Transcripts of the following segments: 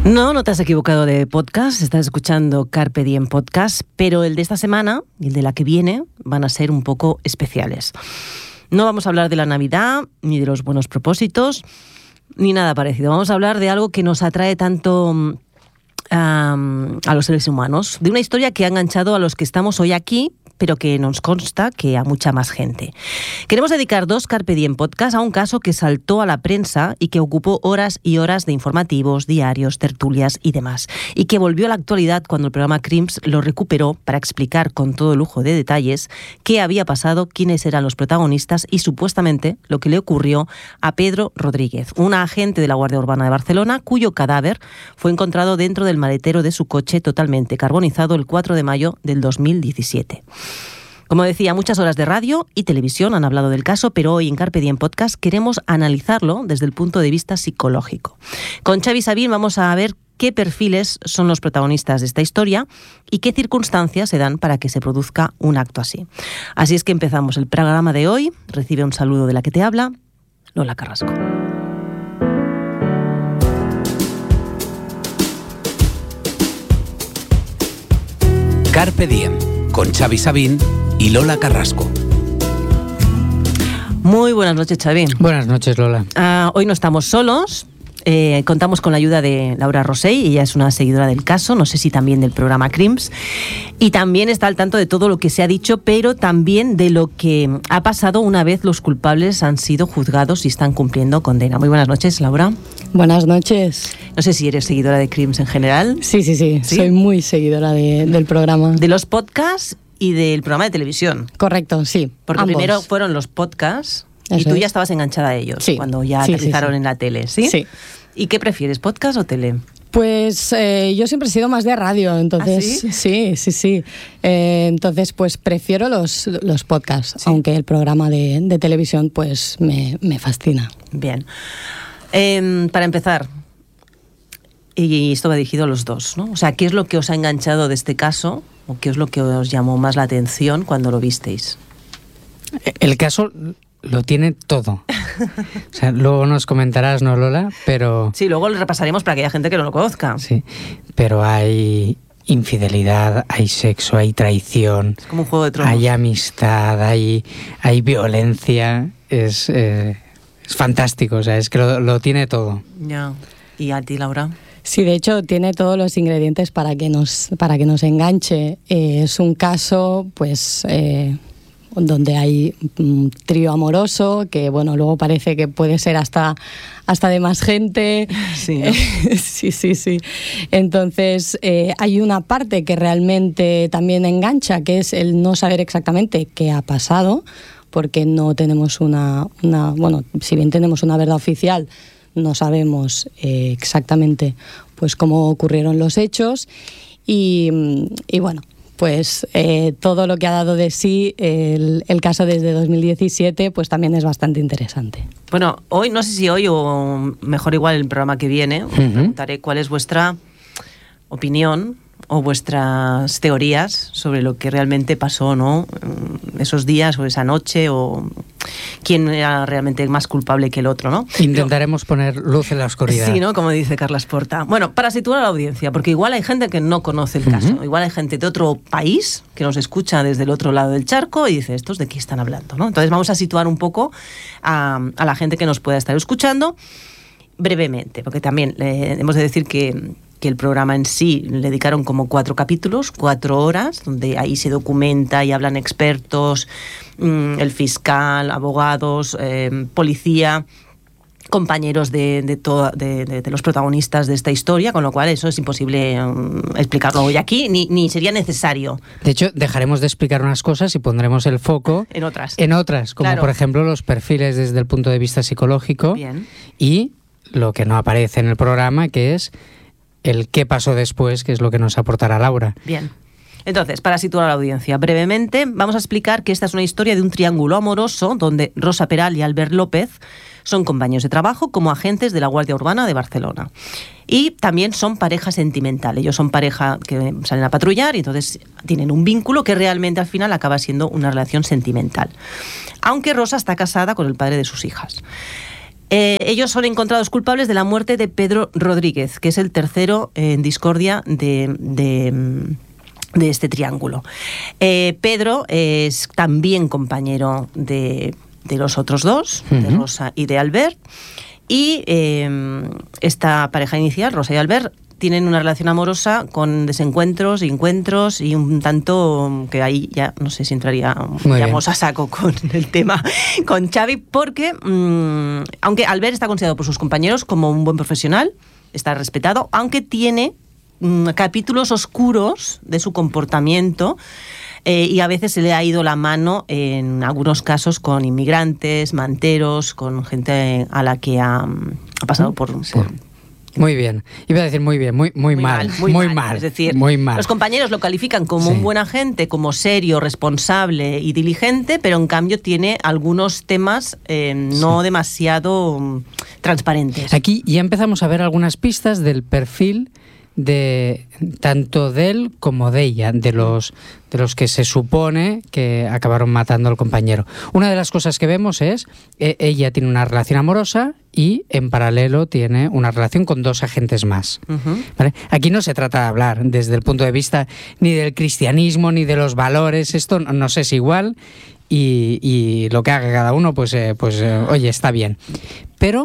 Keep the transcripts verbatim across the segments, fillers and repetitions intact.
No, no te has equivocado de podcast, estás escuchando Carpe Diem Podcast, pero el de esta semana y el de la que viene van a ser un poco especiales. No vamos a hablar de la Navidad, ni de los buenos propósitos, ni nada parecido. Vamos a hablar de algo que nos atrae tanto um, a los seres humanos, de una historia que ha enganchado a los que estamos hoy aquí, pero que nos consta que a mucha más gente. Queremos dedicar dos Carpe Diem Podcast a un caso que saltó a la prensa y que ocupó horas y horas de informativos, diarios, tertulias y demás, y que volvió a la actualidad cuando el programa Crims lo recuperó para explicar con todo lujo de detalles qué había pasado, quiénes eran los protagonistas y supuestamente lo que le ocurrió a Pedro Rodríguez, un agente de la Guardia Urbana de Barcelona cuyo cadáver fue encontrado dentro del maletero de su coche totalmente carbonizado el cuatro de mayo del dos mil diecisiete. Como decía, muchas horas de radio y televisión han hablado del caso, pero hoy en Carpe Diem Podcast queremos analizarlo desde el punto de vista psicológico. Con Xavi Sabin vamos a ver qué perfiles son los protagonistas de esta historia y qué circunstancias se dan para que se produzca un acto así. Así es que empezamos el programa de hoy. Recibe un saludo de la que te habla, Lola Carrasco. Carpe Diem, con Xavi Sabin y Lola Carrasco. Muy buenas noches, Xavi. Buenas noches, Lola. Uh, hoy no estamos solos. Eh, contamos con la ayuda de Laura Rosell, ella es una seguidora del caso, no sé si también del programa Crims, y también está al tanto de todo lo que se ha dicho, pero también de lo que ha pasado una vez los culpables han sido juzgados y están cumpliendo condena. Muy buenas noches, Laura. Buenas noches. No sé si eres seguidora de Crims en general. Sí, sí, sí, ¿Sí? Soy muy seguidora de, del programa. De los podcasts y del programa de televisión. Correcto, sí. Porque ambos. Primero fueron los podcasts. Eso y tú es. ya estabas enganchada a ellos, sí. cuando ya sí, aterrizaron sí, sí. en la tele, ¿sí? Sí. ¿Y qué prefieres, podcast o tele? Pues eh, yo siempre he sido más de radio, entonces ¿Ah, sí? sí, sí, sí. Eh, entonces pues prefiero los, los podcasts, sí. aunque el programa de, de televisión pues me, me fascina. Bien. Eh, para empezar, y esto va dirigido a los dos, ¿no? O sea, ¿qué es lo que os ha enganchado de este caso o qué es lo que os llamó más la atención cuando lo visteis? El caso lo tiene todo. O sea, luego nos comentarás, ¿no, Lola? Pero sí, luego lo repasaremos para que haya gente que no lo conozca. Sí, pero hay infidelidad, hay sexo, hay traición. Es como un Juego de Tronos. Hay amistad, hay, hay violencia. Es, eh, es fantástico, o sea, es que lo, lo tiene todo. Ya. ¿Y a ti, Laura? Sí, de hecho tiene todos los ingredientes para que nos, para que nos enganche. Eh, es un caso, pues... Eh, donde hay un trío amoroso que, bueno, luego parece que puede ser hasta, hasta de más gente. Sí, ¿no? sí, sí, sí. Entonces, eh, hay una parte que realmente también engancha, que es el no saber exactamente qué ha pasado, porque no tenemos una, una bueno, si bien tenemos una verdad oficial, no sabemos eh, exactamente pues cómo ocurrieron los hechos y, y bueno, pues eh, todo lo que ha dado de sí el, el caso desde dos mil diecisiete, pues también es bastante interesante. Bueno, hoy, no sé si hoy o mejor igual el programa que viene, os Uh-huh. preguntaré cuál es vuestra opinión o vuestras teorías sobre lo que realmente pasó, ¿no? Esos días o esa noche, o quién era realmente más culpable que el otro, ¿no? Intentaremos poner luz en la oscuridad. Sí, ¿no? Como dice Carlas Porta. Bueno, para situar a la audiencia, porque igual hay gente que no conoce el caso, Uh-huh. igual hay gente de otro país que nos escucha desde el otro lado del charco y dice, ¿estos de qué están hablando?, ¿no? Entonces vamos a situar un poco a, a la gente que nos pueda estar escuchando brevemente, porque también eh, hemos de decir que que el programa en sí le dedicaron como cuatro capítulos, cuatro horas, donde ahí se documenta y hablan expertos, mmm, el fiscal, abogados, eh, policía, compañeros de, de, to, de, de, de los protagonistas de esta historia, con lo cual eso es imposible um, explicarlo hoy aquí, ni, ni sería necesario. De hecho, dejaremos de explicar unas cosas y pondremos el foco en otras. En otras, como claro. por ejemplo los perfiles desde el punto de vista psicológico. Bien. Y lo que no aparece en el programa, que es el qué pasó después, que es lo que nos aportará Laura. Bien. Entonces, para situar a la audiencia, brevemente vamos a explicar que esta es una historia de un triángulo amoroso donde Rosa Peral y Albert López son compañeros de trabajo como agentes de la Guardia Urbana de Barcelona. Y también son pareja sentimental. Ellos son pareja que salen a patrullar y entonces tienen un vínculo que realmente al final acaba siendo una relación sentimental. Aunque Rosa está casada con el padre de sus hijas. Eh, ellos son encontrados culpables de la muerte de Pedro Rodríguez, que es el tercero en discordia de... de de este triángulo. Eh, Pedro es también compañero de, de los otros dos, uh-huh. de Rosa y de Albert, y eh, esta pareja inicial, Rosa y Albert, tienen una relación amorosa con desencuentros, encuentros y un tanto que ahí ya no sé si entraría, digamos, a saco con el tema con Xavi, porque mmm, aunque Albert está considerado por sus compañeros como un buen profesional, está respetado, aunque tiene capítulos oscuros de su comportamiento eh, y a veces se le ha ido la mano en algunos casos con inmigrantes, manteros, con gente a la que ha, ha pasado por... Sí. por Muy bien. Iba a decir muy bien, muy, muy, muy mal, mal. Muy, muy mal. mal. Es decir, muy mal. Los compañeros lo califican como sí. un buen agente, como serio, responsable y diligente, pero en cambio tiene algunos temas eh, no sí. demasiado um, transparentes. Aquí ya empezamos a ver algunas pistas del perfil de tanto de él como de ella, de los de los que se supone que acabaron matando al compañero. Una de las cosas que vemos es que ella tiene una relación amorosa y en paralelo tiene una relación con dos agentes más. Uh-huh. ¿Vale? Aquí no se trata de hablar desde el punto de vista ni del cristianismo ni de los valores, esto no sé, es igual y, y lo que haga cada uno pues, eh, pues eh, oye, está bien. Pero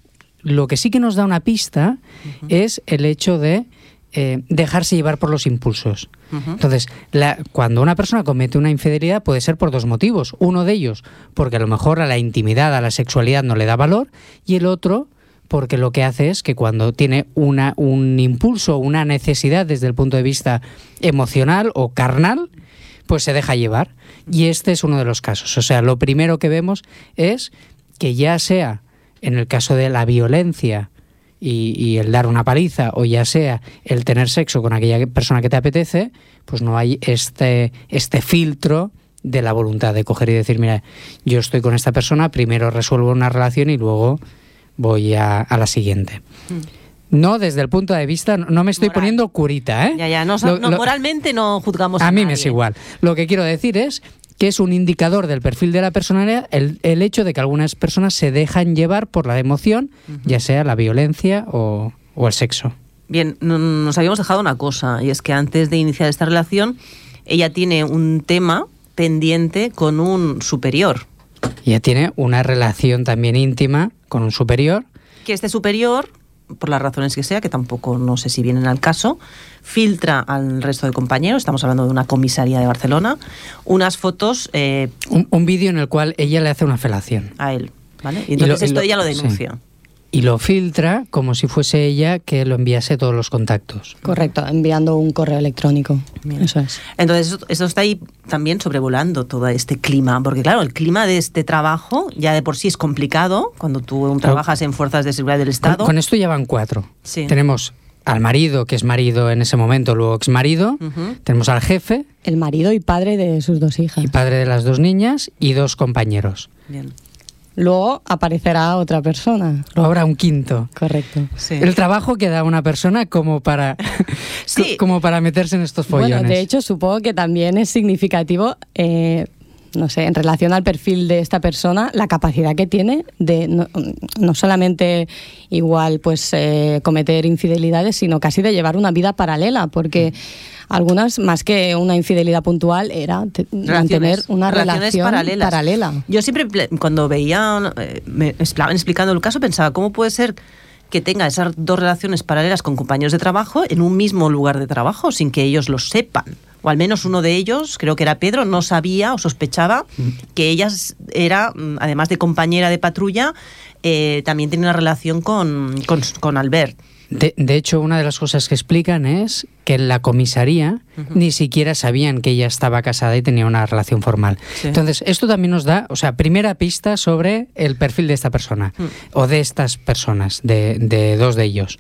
lo que sí que nos da una pista uh-huh. es el hecho de eh, dejarse llevar por los impulsos. Uh-huh. Entonces, la, cuando una persona comete una infidelidad puede ser por dos motivos. Uno de ellos, porque a lo mejor a la intimidad, a la sexualidad no le da valor, y el otro, porque lo que hace es que cuando tiene una, un impulso, una necesidad desde el punto de vista emocional o carnal, pues se deja llevar. Y este es uno de los casos. O sea, lo primero que vemos es que ya sea en el caso de la violencia y, y el dar una paliza, o ya sea el tener sexo con aquella persona que te apetece, pues no hay este, este filtro de la voluntad de coger y decir, mira, yo estoy con esta persona, primero resuelvo una relación y luego voy a, a la siguiente. Mm. No, desde el punto de vista, no me estoy Moral. poniendo curita, ¿eh? Ya, ya, no, lo, no, lo, moralmente no juzgamos a, a mí nadie. Me es igual. Lo que quiero decir es que es un indicador del perfil de la personalidad el, el hecho de que algunas personas se dejan llevar por la emoción, uh-huh. ya sea la violencia o, o el sexo. Bien, nos habíamos dejado una cosa, y es que antes de iniciar esta relación, ella tiene un tema pendiente con un superior. Ella tiene una relación también íntima con un superior. Que este superior, por las razones que sea, que tampoco no sé si vienen al caso, filtra al resto de compañeros, estamos hablando de una comisaría de Barcelona, unas fotos... Eh, un, un vídeo en el cual ella le hace una felación. A él, ¿vale? Y entonces y lo, esto y lo, ella lo denuncia. Sí. Y lo filtra como si fuese ella que lo enviase todos los contactos. Correcto, enviando un correo electrónico. Bien. Eso es. Entonces, esto, esto está ahí también sobrevolando todo este clima, porque claro, el clima de este trabajo ya de por sí es complicado, cuando tú trabajas en fuerzas de seguridad del Estado. Con, con esto ya van cuatro. Sí. Tenemos al marido, que es marido en ese momento, luego exmarido, uh-huh. tenemos al jefe. El marido y padre de sus dos hijas. Y padre de las dos niñas y dos compañeros. Bien. Luego aparecerá otra persona. Luego habrá un quinto. Correcto. Sí. El trabajo que da una persona como para, sí. como para meterse en estos follones. Bueno, de hecho, supongo que también es significativo, eh, no sé, en relación al perfil de esta persona, la capacidad que tiene de no, no solamente igual pues eh, cometer infidelidades, sino casi de llevar una vida paralela, porque... Mm. Algunas, más que una infidelidad puntual, era te, mantener una relación paralelas. paralela. Yo siempre, cuando veía, eh, me estaban explicando el caso, pensaba, ¿cómo puede ser que tenga esas dos relaciones paralelas con compañeros de trabajo en un mismo lugar de trabajo, sin que ellos lo sepan? O al menos uno de ellos, creo que era Pedro, no sabía o sospechaba mm. que ella era, además de compañera de patrulla, eh, también tenía una relación con, con, con Albert. De, de hecho, una de las cosas que explican es que en la comisaría uh-huh. ni siquiera sabían que ella estaba casada y tenía una relación formal. Sí. Entonces, esto también nos da, o sea, primera pista sobre el perfil de esta persona, uh-huh. o de estas personas, de, de dos de ellos.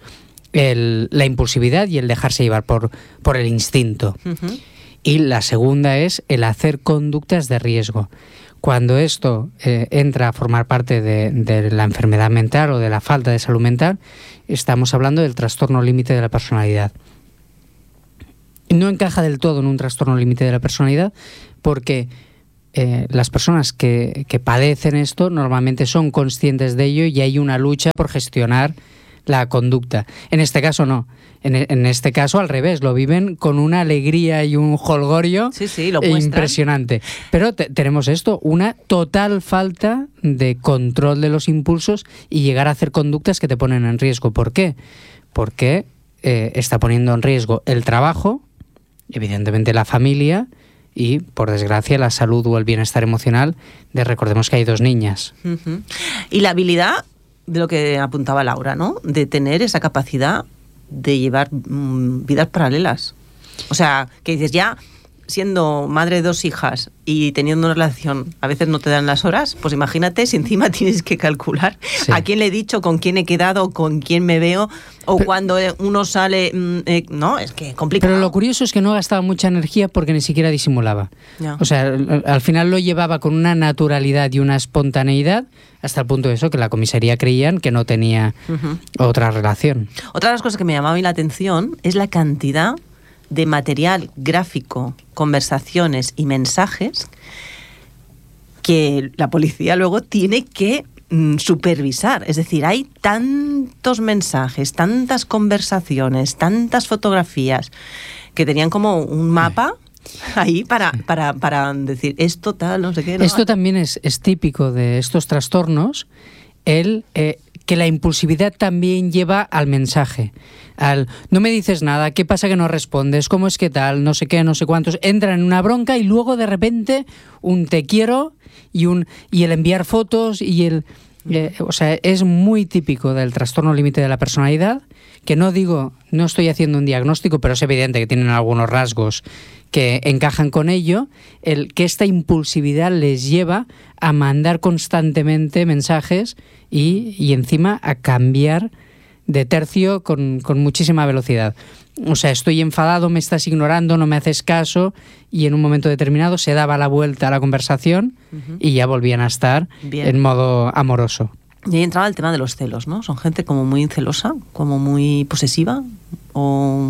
El, la impulsividad y el dejarse llevar por, por el instinto. Uh-huh. Y la segunda es el hacer conductas de riesgo. Cuando esto eh, entra a formar parte de, de la enfermedad mental o de la falta de salud mental, estamos hablando del trastorno límite de la personalidad. No encaja del todo en un trastorno límite de la personalidad porque eh, las personas que, que padecen esto normalmente son conscientes de ello y hay una lucha por gestionar la conducta. En este caso no. En, en este caso al revés, lo viven con una alegría y un jolgorio sí, sí, lo muestran. Impresionante. Pero te, tenemos esto, una total falta de control de los impulsos y llegar a hacer conductas que te ponen en riesgo. ¿Por qué? Porque eh, está poniendo en riesgo el trabajo, evidentemente la familia y, por desgracia, la salud o el bienestar emocional de, recordemos que hay dos niñas. Uh-huh. Y la habilidad de lo que apuntaba Laura, ¿no? De tener esa capacidad de llevar mmm, vidas paralelas. O sea, que dices, ya siendo madre de dos hijas y teniendo una relación, a veces no te dan las horas, pues imagínate si encima tienes que calcular sí. a quién le he dicho, con quién he quedado, con quién me veo, o pero, cuando uno sale... Eh, no, es que complicado. Pero lo curioso es que no gastaba mucha energía porque ni siquiera disimulaba. Ya. O sea, al final lo llevaba con una naturalidad y una espontaneidad hasta el punto de eso que la comisaría creían que no tenía uh-huh. otra relación. Otra de las cosas que me llamaba a mí la atención es la cantidad de material gráfico, conversaciones y mensajes que la policía luego tiene que mm, supervisar. Es decir, hay tantos mensajes, tantas conversaciones, tantas fotografías que tenían como un mapa ahí para, para, para decir esto tal, no sé qué. ¿no? Esto también es, es típico de estos trastornos, el... Eh, que la impulsividad también lleva al mensaje, al no me dices nada, ¿qué pasa que no respondes? ¿Cómo es que tal? No sé qué, no sé cuántos. Entran en una bronca y luego de repente un te quiero y un y el enviar fotos y el... Eh, o sea, es muy típico del trastorno límite de la personalidad, que no digo, no estoy haciendo un diagnóstico, pero es evidente que tienen algunos rasgos que encajan con ello, el que esta impulsividad les lleva a mandar constantemente mensajes y, y encima a cambiar de tercio con, con muchísima velocidad. O sea, estoy enfadado, me estás ignorando, no me haces caso, y en un momento determinado se daba la vuelta a la conversación uh-huh. y ya volvían a estar Bien. en modo amoroso. Y ahí entraba el tema de los celos, ¿no? Son gente como muy celosa, como muy posesiva, o...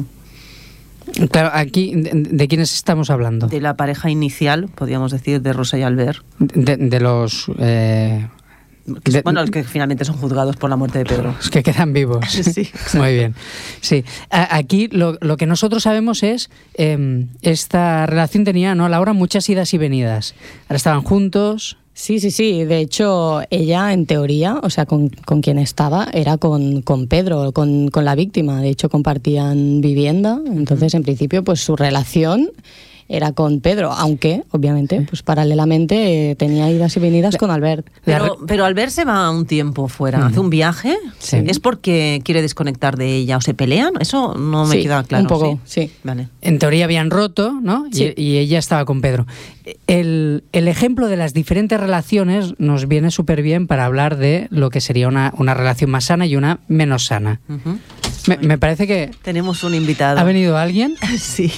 Claro, aquí, ¿de, de quiénes estamos hablando? De la pareja inicial, podríamos decir, de Rosa y Albert. De, de los... Eh... Que, de, bueno, los que finalmente son juzgados por la muerte de Pedro. Los que quedan vivos. Sí, muy bien. Sí. Aquí lo, lo que nosotros sabemos es eh, esta relación tenía, ¿no, Laura, muchas idas y venidas. Ahora estaban juntos. Sí, sí, sí. De hecho, ella, en teoría, o sea, con, con quien estaba, era con, con Pedro, con, con la víctima. De hecho, compartían vivienda. Entonces, en principio, pues su relación era con Pedro, aunque, obviamente, pues paralelamente eh, tenía idas y venidas con Albert. Pero, pero Albert se va un tiempo fuera, uh-huh. hace un viaje, sí. ¿Es porque quiere desconectar de ella o se pelean? Eso no me sí, queda claro. un poco, sí. sí. Vale. En teoría habían roto, ¿no? Sí. Y, y ella estaba con Pedro. El, el ejemplo de las diferentes relaciones nos viene súper bien para hablar de lo que sería una, una relación más sana y una menos sana. Uh-huh. Me, me parece que... Tenemos un invitado. ¿Ha venido alguien? Sí.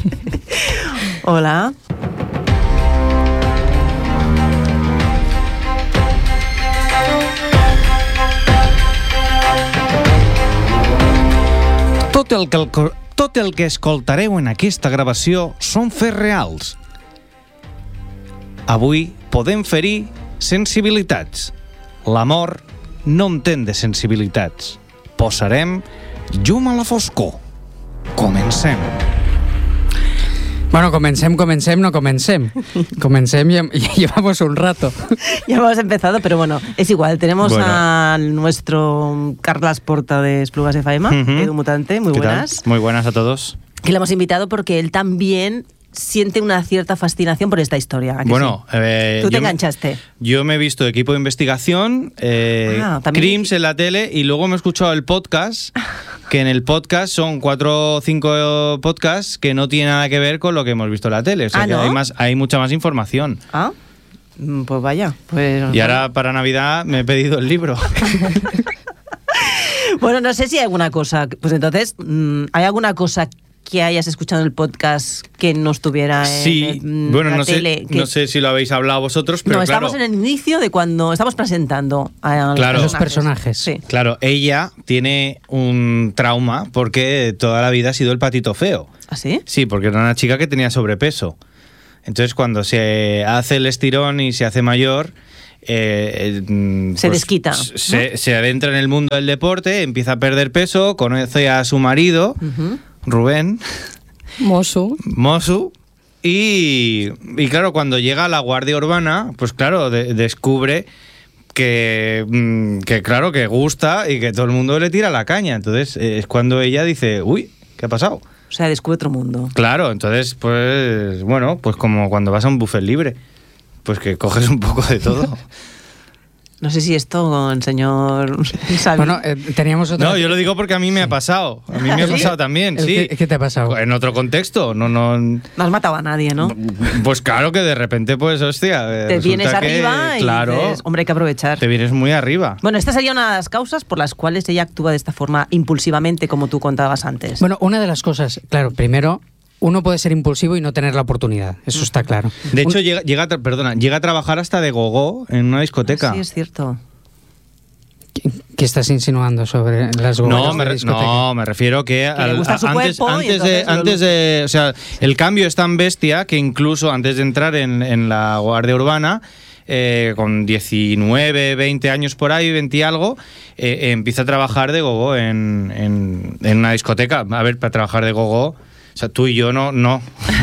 Hola. Tot el que, el, tot el que escoltareu en aquesta gravació són fets reals. Avui podem ferir sensibilitats. L'amor no entén de sensibilitats. Posarem llum a la foscor. Comencem. Bueno, comencem, comencem, no comencem. Comencem y, y llevamos un rato. Ya hemos empezado, pero bueno, es igual. Tenemos bueno. a nuestro Carlas Porta de Esplugas F M, uh-huh. Edu Mutante, muy buenas. Tal? Muy buenas a todos. Que le hemos invitado porque él también siente una cierta fascinación por esta historia. Bueno, sí? eh, tú te enganchaste. Me, yo me he visto Equipo de Investigación, eh, ah, Crims en la tele y luego me he escuchado el podcast, que en el podcast son cuatro o cinco podcasts que no tienen nada que ver con lo que hemos visto en la tele. O sea, ¿Ah, que no? hay, más, hay mucha más información. Ah, pues vaya. Pues, y ahora para Navidad me he pedido el libro. Bueno, no sé si hay alguna cosa. Pues entonces, ¿hay alguna cosa que hayas escuchado en el podcast que no estuviera en, sí, en bueno, la no tele? Sé, que... no sé si lo habéis hablado vosotros, pero no, claro... estamos en el inicio de cuando estamos presentando a, claro, a los personajes. Sí. Claro, ella tiene un trauma porque toda la vida ha sido el patito feo. ¿Ah, sí? Sí, porque era una chica que tenía sobrepeso. Entonces, cuando se hace el estirón y se hace mayor, eh, eh, se pues, desquita. Se, ¿no? se adentra en el mundo del deporte, empieza a perder peso, conoce a su marido, uh-huh. Rubén. Mosu. Mosu. Y, y claro, cuando llega a la Guardia Urbana, pues claro, de, descubre que, que, claro, que gusta y que todo el mundo le tira la caña. Entonces eh, es cuando ella dice, uy, ¿qué ha pasado? O sea, descubre otro mundo. Claro, entonces, pues, bueno, pues como cuando vas a un buffet libre, pues que coges un poco de todo. No sé si esto con señor Sabin. Bueno, eh, teníamos otra... No, yo lo digo porque a mí me sí. ha pasado. A mí me ha pasado también, ¿El sí. ¿Qué, ¿Qué te ha pasado? En otro contexto, no, no... No has matado a nadie, ¿no? Pues claro que de repente, pues, hostia... Te vienes que, arriba y claro, dices, hombre, hay que aprovechar. Te vienes muy arriba. Bueno, esta sería una de las causas por las cuales ella actúa de esta forma impulsivamente, como tú contabas antes. Bueno, una de las cosas, claro, primero... Uno puede ser impulsivo y no tener la oportunidad, eso está claro. De hecho, Un... llega, llega, perdona, llega a trabajar hasta de gogó en una discoteca. Sí, es cierto. ¿Qué, qué estás insinuando sobre las gogoras no, me de discoteca? No, me refiero que, que al, le gusta su antes, cuerpo antes, de, antes de... O sea, el cambio es tan bestia que incluso antes de entrar en, en la Guardia Urbana... Eh, con diecinueve, veinte años por ahí, veinte y algo, eh, eh, empieza a trabajar de gogo en, en, en una discoteca. A ver, para trabajar de gogo, o sea, tú y yo no, no.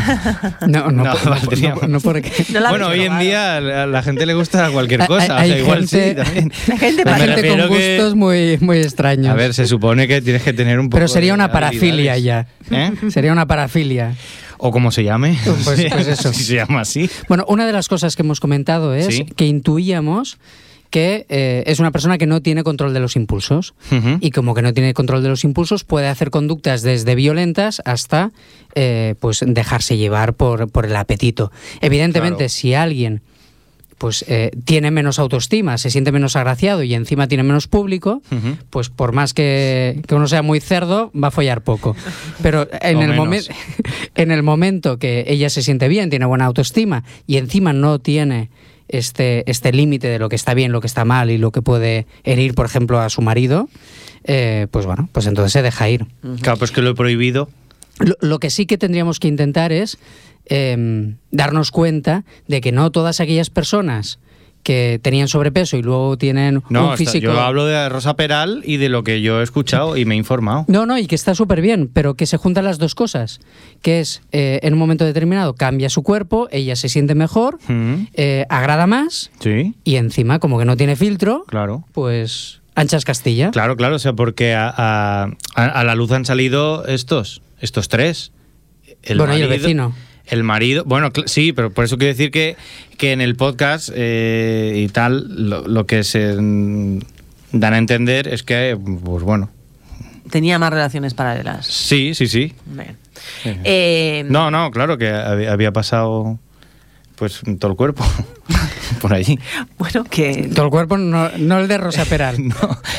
No, no, no, por, no, no, no porque... No bueno, hoy en día a la gente le gusta cualquier cosa. Hay, o sea, igual gente, sí, también. La gente, la gente con gustos que, muy, muy extraños. A ver, se supone que tienes que tener un poco. Pero sería una parafilia ya. ¿Eh? Sería una parafilia. O como se llame. Pues, pues eso. Si se llama así. Bueno, una de las cosas que hemos comentado es ¿Sí? que intuíamos que eh, es una persona que no tiene control de los impulsos. Uh-huh. Y como que no tiene control de los impulsos, puede hacer conductas desde violentas hasta eh, pues dejarse llevar por, por el apetito. Evidentemente, claro. si alguien pues eh, tiene menos autoestima, se siente menos agraciado y encima tiene menos público, uh-huh. pues por más que, que uno sea muy cerdo, va a follar poco. Pero en el, momen- en el momento que ella se siente bien, tiene buena autoestima y encima no tiene este, este límite de lo que está bien, lo que está mal y lo que puede herir, por ejemplo, a su marido, eh, pues bueno, pues entonces se deja ir. Uh-huh. Claro, pues que lo he prohibido. Lo, lo que sí que tendríamos que intentar es eh, darnos cuenta de que no todas aquellas personas que tenían sobrepeso y luego tienen no, un físico... Yo hablo de Rosa Peral y de lo que yo he escuchado y me he informado. No, no, y que está súper bien, pero que se juntan las dos cosas, que es, eh, en un momento determinado cambia su cuerpo, ella se siente mejor, uh-huh. eh, agrada más, sí. y encima, como que no tiene filtro, claro. pues anchas Castilla. Claro, claro, o sea, porque a, a, a la luz han salido estos, estos tres. El bueno, marido, y el vecino. El marido, bueno, sí, pero por eso quiero decir que, que en el podcast eh, y tal, lo, lo que se dan a entender es que, pues bueno. Tenía más relaciones paralelas. Sí, sí, sí. Bien. Eh, eh, no, no, claro, que había pasado pues todo el cuerpo por allí. Bueno, que... Todo el cuerpo, no, no el de Rosa Peral. no.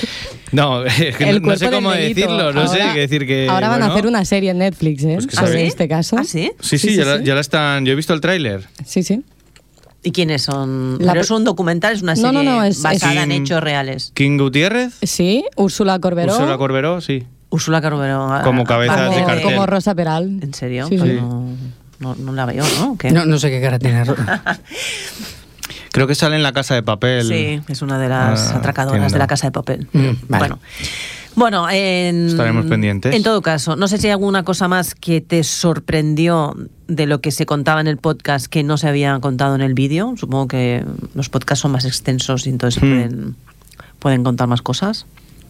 No, es que no, no sé cómo decirlo, no ahora, sé qué decir que... Ahora van bueno, a hacer una serie en Netflix, ¿eh? Pues que sobre ¿Ah, sí? este caso. ¿Ah, sí? Sí, sí, sí, sí, ya, sí. La, ya la están... Yo he visto el tráiler. Sí, sí. ¿Y quiénes son? La... ¿Pero es un documental? ¿Es una serie no, no, no, es, basada es... en hechos reales? ¿King Gutiérrez? Sí, Úrsula Corberó. Úrsula Corberó, sí. Úrsula Corberó. Como cabeza como, de cartel. Como Rosa Peral. ¿En serio? Sí, pues sí. No, no, no la veo, ¿no? ¿Qué? No, no sé qué cara tiene. Creo que sale en La Casa de Papel. Sí, es una de las ah, atracadoras tienda. de La Casa de Papel. Mm, vale. Bueno, bueno en, estaremos pendientes. En todo caso, no sé si hay alguna cosa más que te sorprendió de lo que se contaba en el podcast que no se había contado en el vídeo. Supongo que los podcasts son más extensos y entonces mm. pueden, pueden contar más cosas.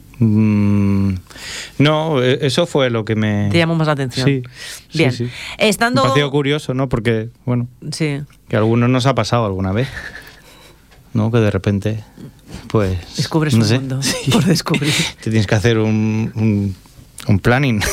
Mm, no, eso fue lo que me... Te llamó más la atención. Sí. Bien. Sí, sí. Estando... Me pareció curioso, ¿no? Porque, bueno, sí. que a algunos nos ha pasado alguna vez. ¿No? Que de repente, pues... Descubres no un sé, mundo sí. por descubrir. Te tienes que hacer un, un, un planning.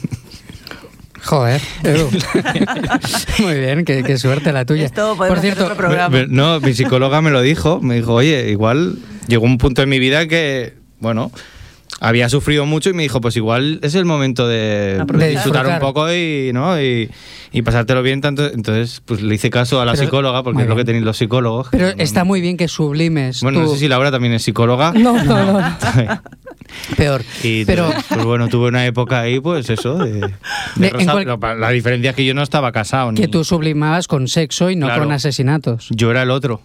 Joder, Edu. Muy bien, qué, qué suerte la tuya. Esto por cierto, otro programa. Me, me, no, mi psicóloga me lo dijo. Me dijo, oye, igual llegó un punto en mi vida que, bueno... Había sufrido mucho y me dijo, pues igual es el momento de, de disfrutar un poco y, ¿no? y, y pasártelo bien. Tanto, entonces, pues le hice caso a la Pero, psicóloga, porque es lo que tenéis los psicólogos. Pero no, está muy bien que sublimes. Bueno, tú. no sé si Laura también es psicóloga. No, no, no. Peor. Y pero pues bueno, tuve una época ahí, pues eso, de, de De- Rosa, en cual- lo- la diferencia es que yo no estaba casado. que ni- tú sublimabas con sexo y no Claro. con asesinatos. Yo era el otro.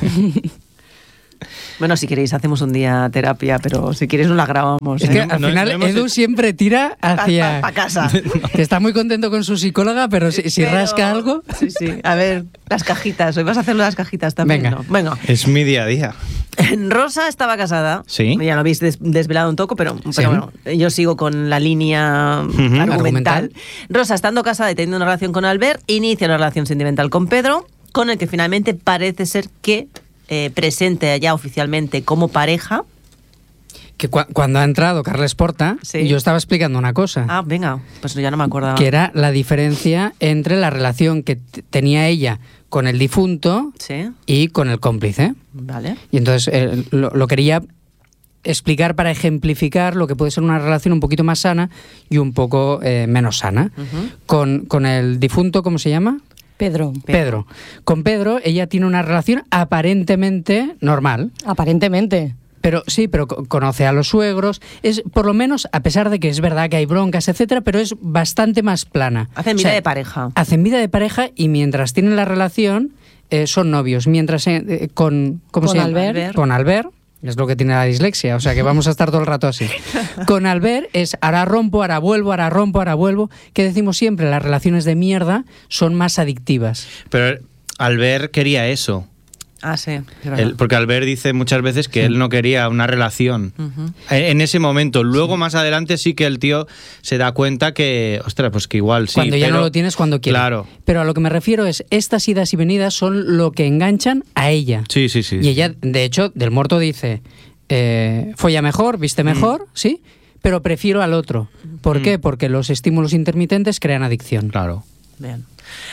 Bueno, si queréis hacemos un día terapia, pero si quieres no la grabamos. Es ¿eh? que no- al no- final no hemos Edu hecho- siempre tira hacia... Pa- pa- pa casa. Que está muy contento con su psicóloga, pero si, si Pero- rasca algo... Sí, sí. A ver, las cajitas. Hoy vas a hacer las cajitas también, Venga. ¿no? Venga. Es mi día a día. Rosa estaba casada. Sí. Ya lo habéis des- desvelado un poco, pero, pero Sí. bueno, yo sigo con la línea Ujú. argumental. Argumental. Rosa, estando casada y teniendo una relación con Albert, inicia una relación sentimental con Pedro, con el que finalmente parece ser que eh, presente ya oficialmente como pareja. Que cua- cuando ha entrado Carles Porta, Sí. yo estaba explicando una cosa. Ah, venga, pues ya no me acordaba. Que era la diferencia entre la relación que t- tenía ella con el difunto Sí, y con el cómplice. vale. Y entonces eh, lo, lo quería explicar para ejemplificar lo que puede ser una relación un poquito más sana y un poco eh, menos sana. Ujú. Con, con el difunto, ¿cómo se llama? Pedro, Pedro. Con Pedro ella tiene una relación aparentemente normal. aparentemente. Pero sí, pero co- conoce a los suegros. Es por lo menos, a pesar de que es verdad que hay broncas, etcétera, pero es bastante más plana. Hacen O vida sea, de pareja. Hacen vida de pareja y mientras tienen la relación eh, son novios. Mientras eh, eh, con ¿cómo Con se llama? Albert. Con Albert. Es lo que tiene la dislexia, o sea que vamos a estar todo el rato así. Con Albert es ahora rompo, ahora vuelvo, ahora rompo, ahora vuelvo. Que decimos siempre, las relaciones de mierda son más adictivas. Pero Albert quería eso. Ah, sí. es verdad. Él- porque Albert dice muchas veces que él no quería una relación. Ujú. En, en ese momento. Luego, más adelante, sí que el tío se da cuenta que, ostras, pues que igual sí. Cuando ya pero- no lo tienes, cuando quieres. Claro. Pero a lo que me refiero es, estas idas y venidas son lo que enganchan a ella. Sí, sí, sí. Y ella, de hecho, del muerto dice, eh, folla mejor, viste mejor, ¿sí? Pero prefiero al otro. ¿Por Mm. qué? Porque los estímulos intermitentes crean adicción. Claro. Bien.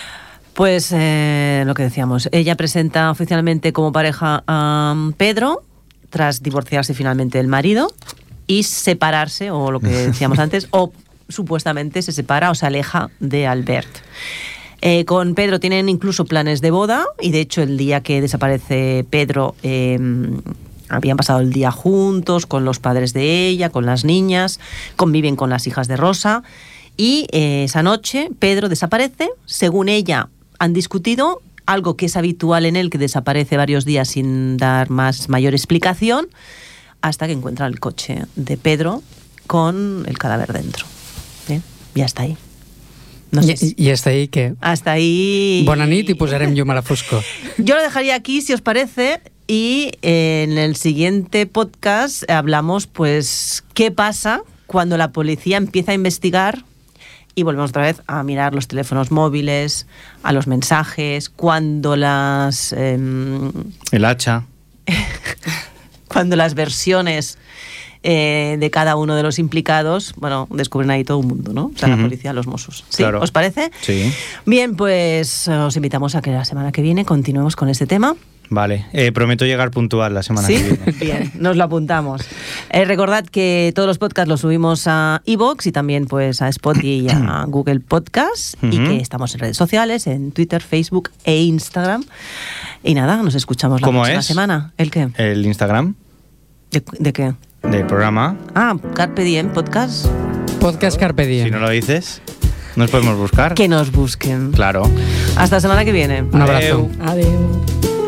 Pues eh, lo que decíamos, ella presenta oficialmente como pareja a um, Pedro, tras divorciarse finalmente del marido y separarse, o lo que decíamos antes, o supuestamente se separa o se aleja de Albert. Eh, con Pedro tienen incluso planes de boda y de hecho el día que desaparece Pedro eh, habían pasado el día juntos con los padres de ella, con las niñas, conviven con las hijas de Rosa y eh, esa noche Pedro desaparece, según ella han discutido, algo que es habitual en él, que desaparece varios días sin dar más mayor explicación, hasta que encuentran el coche de Pedro con el cadáver dentro. ¿Eh? Y hasta ahí. No sé si- I, I hasta ahí que... Hasta ahí... Bona nit i posarem llum a la foscor. Yo lo dejaría aquí, si os parece, y en el siguiente podcast hablamos, pues, qué pasa cuando la policía empieza a investigar y volvemos otra vez a mirar los teléfonos móviles, a los mensajes, cuando las... em, El hacha. cuando las versiones eh, de cada uno de los implicados, bueno, descubren ahí todo un mundo, ¿no? O sea, Ujú. la policía, los Mossos. ¿Sí? Claro. ¿Os parece? Sí. Bien, pues os invitamos a que la semana que viene continuemos con este tema. Vale. Eh, prometo llegar puntual la semana ¿Sí? que viene. Bien, nos lo apuntamos. Eh, recordad que todos los podcasts los subimos a iVoox y también pues a Spotify y a Google Podcast y Ujú. que estamos en redes sociales, en Twitter, Facebook e Instagram. Y nada, nos escuchamos la ¿Cómo próxima es? semana. ¿El qué? El Instagram ¿De, de qué? del programa. Ah, Carpe Diem Podcast. Podcast Carpe Diem. Si no lo dices, nos podemos buscar. Que nos busquen. Claro. Hasta la semana que viene. Un abrazo. Adeu. Adiós.